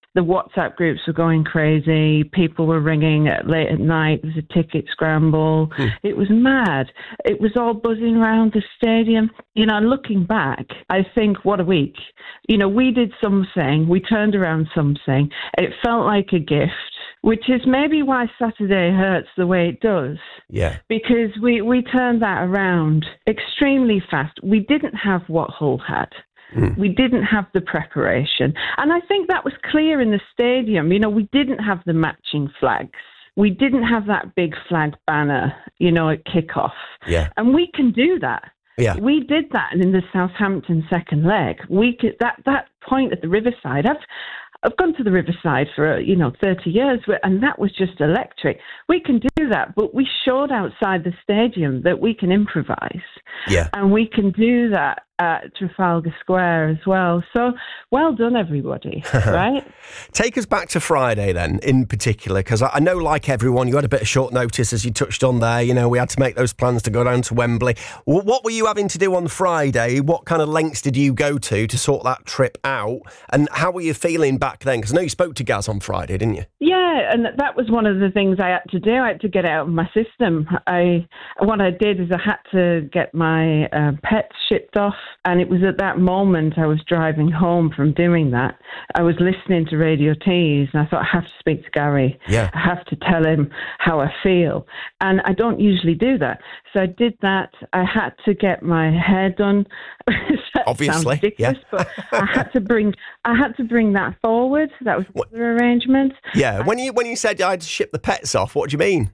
The WhatsApp groups were going crazy. People were ringing late at night. There was a ticket scramble. It was mad. It was all buzzing around the stadium. Looking back, I think, what a week. We did something. We turned around something. It felt like a gift, which is maybe why Saturday hurts the way it does. Yeah. Because we turned that around extremely fast. We didn't have what Hull had. We didn't have the preparation. And I think that was clear in the stadium. We didn't have the matching flags. We didn't have that big flag banner, at kickoff. Yeah. And we can do that. Yeah. We did that in the Southampton second leg. We could, that point at the Riverside. I've gone to the Riverside for 30 years, and that was just electric. We can do that, but we showed outside the stadium that we can improvise. Yeah. And we can do that at Trafalgar Square as well. So well done, everybody, right? Take us back to Friday then, in particular, because I know, like everyone, you had a bit of short notice, as you touched on there. We had to make those plans to go down to Wembley. What were you having to do on Friday? What kind of lengths did you go to sort that trip out? And how were you feeling back then? Because I know you spoke to Gaz on Friday, didn't you? Yeah, and that was one of the things I had to do. I had to get it out of my system. What I did is I had to get my pets shipped off. And it was at that moment I was driving home from doing that. I was listening to Radio Tees, and I thought, I have to speak to Gary. Yeah. I have to tell him how I feel. And I don't usually do that. So I did that. I had to get my hair done. Obviously, sounds ridiculous, but I had to bring that forward. That was the arrangement. Yeah. When you said I had to ship the pets off, what do you mean?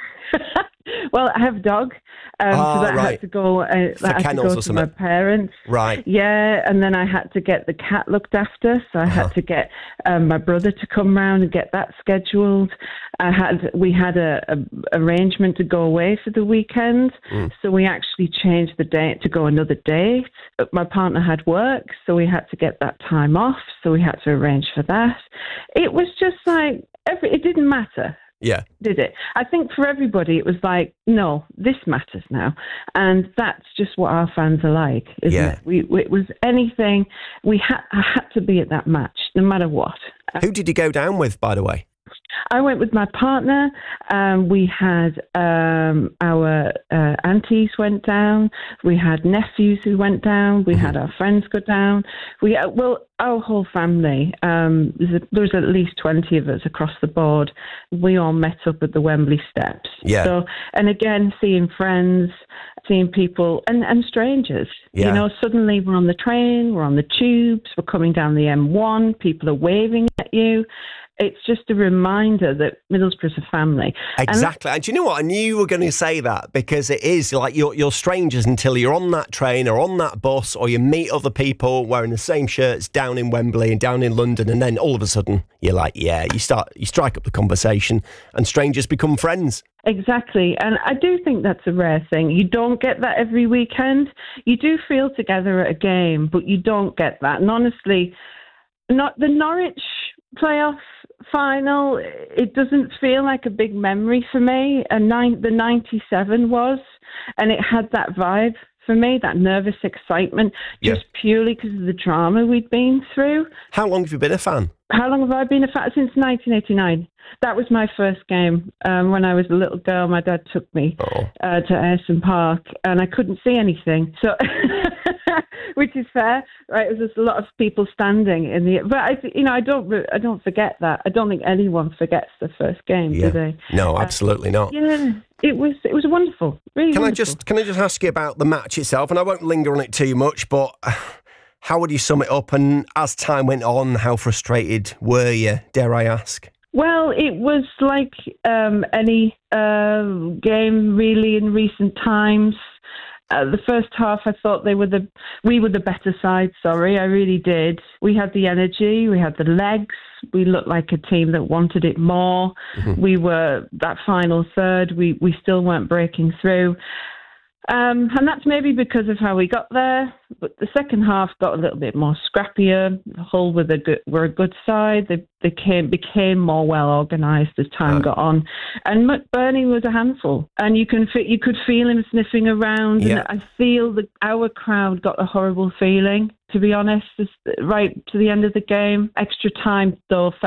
Well, I have a dog, so that right. had to go. I had to go to my parents. Right. Yeah, and then I had to get the cat looked after, so I had to get my brother to come round and get that scheduled. We had a arrangement to go away for the weekend, so we actually changed the date to go another date. But my partner had work, so we had to get that time off, so we had to arrange for that. It was just like it didn't matter. Yeah. Did it? I think for everybody it was like, no, this matters now. And that's just what our fans are like, isn't it? It was anything. I had to be at that match, no matter what. Who did you go down with, by the way? I went with my partner. We had our aunties went down. We had nephews who went down. We had our friends go down. Our whole family. There's at least 20 of us across the board. We all met up at the Wembley steps. Yeah. So, and again, seeing friends, seeing people and strangers. Yeah. Suddenly we're on the train, we're on the tubes, we're coming down the M1. People are waving at you. It's just a reminder that Middlesbrough's a family. Exactly. And do you know what? I knew you were going to say that, because it is like you're strangers until you're on that train or on that bus, or you meet other people wearing the same shirts down in Wembley and down in London, and then all of a sudden you're like, you strike up the conversation and strangers become friends. Exactly. And I do think that's a rare thing. You don't get that every weekend. You do feel together at a game, but you don't get that. And honestly, not the Norwich playoff final, it doesn't feel like a big memory for me. The 97 was, and it had that vibe for me, that nervous excitement, just purely because of the drama we'd been through. How long have you been a fan? How long have I been a fan? Since 1989. That was my first game. When I was a little girl, my dad took me to Ayresome Park, and I couldn't see anything. So, which is fair, right? There's just a lot of people standing in the. But I don't forget that. I don't think anyone forgets the first game, do they? No, absolutely not. Yeah, it was wonderful. Really Can wonderful. I just ask you about the match itself? And I won't linger on it too much, but how would you sum it up? And as time went on, how frustrated were you, dare I ask? Well, it was like any game really in recent times. The first half, I thought we were the better side. Sorry, I really did. We had the energy, we had the legs. We looked like a team that wanted it more. Mm-hmm. We were that final third. We still weren't breaking through. And that's maybe because of how we got there. But the second half got a little bit more scrappier. Hull were a good side. They became more well organised as time got on. And McBurney was a handful. And you could feel him sniffing around. Yeah. And I feel that our crowd got a horrible feeling, to be honest, right to the end of the game. Extra time, though,